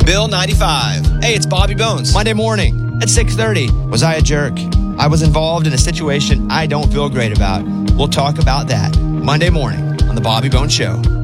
Bill 95. Hey, it's Bobby Bones. Monday morning at 6:30. Was I a jerk? I was involved in a situation I don't feel great about. We'll talk about that Monday morning on The Bobby Bones Show.